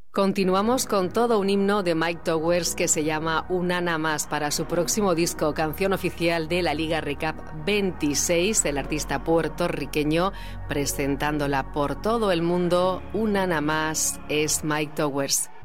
Continuamos con todo un himno de Mike Towers que se llama Una Nada Más para su próximo disco, canción oficial de la Liga Recap 26, el artista puertorriqueño presentándola por todo el mundo. Una Nada Más es Mike Towers.